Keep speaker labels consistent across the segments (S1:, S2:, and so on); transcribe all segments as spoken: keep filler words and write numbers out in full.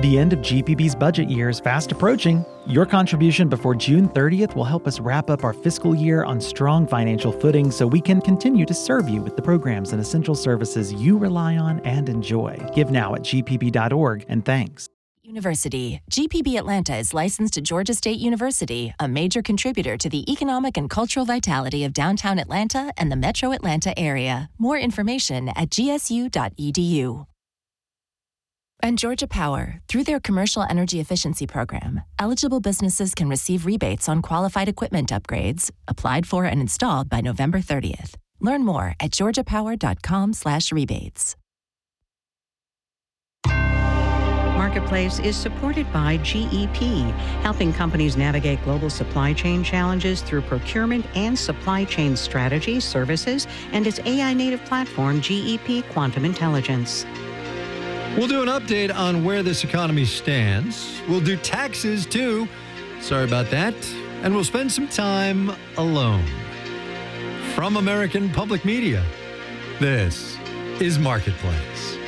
S1: The end of G P B's budget year is fast approaching. Your contribution before June thirtieth will help us wrap up our fiscal year on strong financial footing so we can continue to serve you with the programs and essential services you rely on and enjoy. Give now at g p b dot org, and thanks.
S2: University. G P B Atlanta is licensed to Georgia State University, a major contributor to the economic and cultural vitality of downtown Atlanta and the metro Atlanta area. More information at g s u dot e d u. And Georgia Power. Through their commercial energy efficiency program, eligible businesses can receive rebates on qualified equipment upgrades, applied for and installed by November thirtieth. Learn more at georgia power dot com slash rebates.
S3: Marketplace is supported by G E P, helping companies navigate global supply chain challenges through procurement and supply chain strategy, services, and its A I-native platform, G E P Quantum Intelligence.
S4: We'll do an update on where this economy stands. We'll do taxes, too. Sorry about that. And we'll spend some time alone. From American Public Media, this is Marketplace.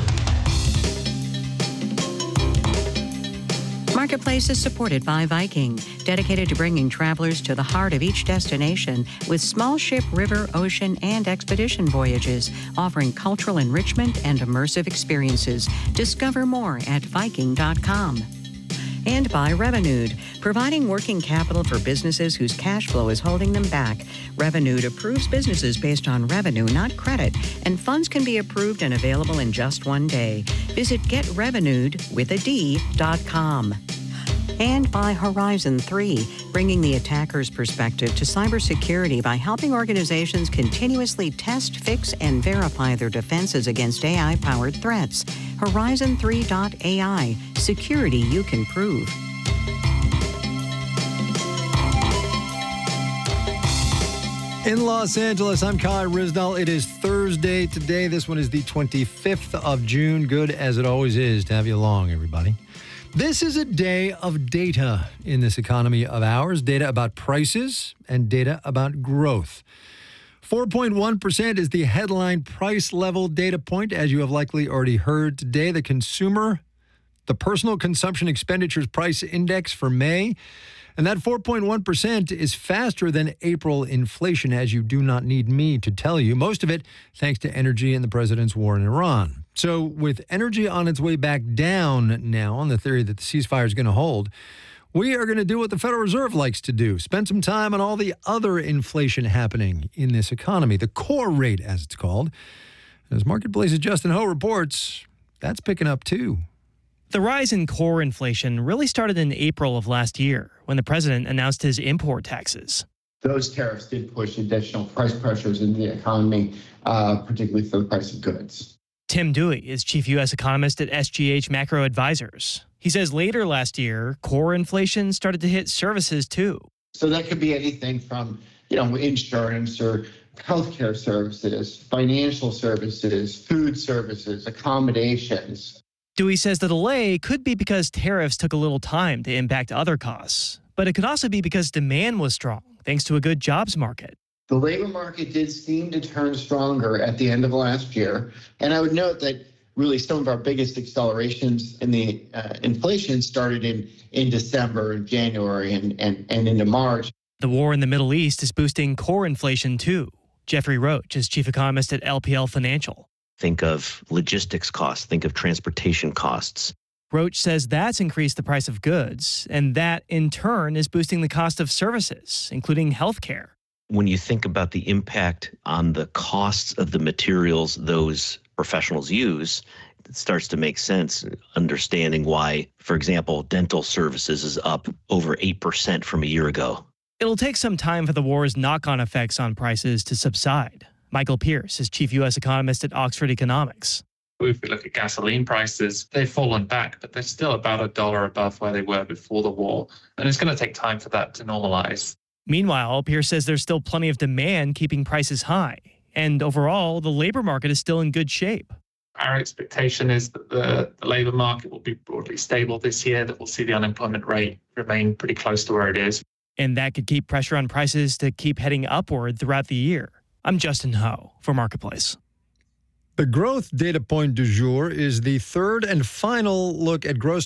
S3: Marketplace is supported by Viking, dedicated to bringing travelers to the heart of each destination with small ship, river, ocean, and expedition voyages, offering cultural enrichment and immersive experiences. Discover more at viking dot com. And by Revenued, providing working capital for businesses whose cash flow is holding them back. Revenued approves businesses based on revenue, not credit, and funds can be approved and available in just one day. Visit get revenued with a D dot com. And by Horizon three, bringing the attacker's perspective to cybersecurity by helping organizations continuously test, fix, and verify their defenses against A I-powered threats. Horizon three dot A I, security you can prove.
S4: In Los Angeles, I'm Kai Rizdal. It is Thursday today. This one is the twenty-fifth of June. Good as it always is to have you along, everybody. This is a day of data in this economy of ours, data about prices and data about growth. four point one percent is the headline price level data point, as you have likely already heard today. The consumer, the personal consumption expenditures price index for May, and that four point one percent is faster than April inflation, as you do not need me to tell you. Most of it thanks to energy and the president's war in Iran. So with energy on its way back down now on the theory that the ceasefire is going to hold, we are going to do what the Federal Reserve likes to do, spend some time on all the other inflation happening in this economy, the core rate, as it's called. As Marketplace's Justin Ho reports, that's picking up too.
S5: The rise in core inflation really started in April of last year when the president announced his import taxes.
S6: Those tariffs did push additional price pressures into the economy, uh, particularly for the price of goods.
S5: Tim Dewey is chief U S economist at S G H Macro Advisors. He says later last year, core inflation started to hit services too.
S6: So that could be anything from, you know, insurance or healthcare services, financial services, food services, accommodations.
S5: Dewey says the delay could be because tariffs took a little time to impact other costs, but it could also be because demand was strong, thanks to a good jobs market.
S6: The labor market did seem to turn stronger at the end of last year. And I would note that really some of our biggest accelerations in the uh, inflation started in, in December and January and, and, and into March.
S5: The war in the Middle East is boosting core inflation too. Jeffrey Roach is chief economist at L P L Financial.
S7: Think of logistics costs, think of transportation costs.
S5: Roach says that's increased the price of goods, and that in turn is boosting the cost of services, including healthcare.
S7: When you think about the impact on the costs of the materials those professionals use, it starts to make sense, understanding why, for example, dental services is up over eight percent from a year ago.
S5: It'll take some time for the war's knock-on effects on prices to subside. Michael Pierce is chief U S economist at Oxford Economics.
S8: If we look at gasoline prices, they've fallen back, but they're still about a dollar above where they were before the war. And it's going to take time for that to normalize.
S5: Meanwhile, Pierce says there's still plenty of demand keeping prices high. And overall, the labor market is still in good shape.
S8: Our expectation is that the, the labor market will be broadly stable this year, that we'll see the unemployment rate remain pretty close to where it is.
S5: And that could keep pressure on prices to keep heading upward throughout the year. I'm Justin Ho for Marketplace.
S4: The growth data point du jour is the third and final look at gross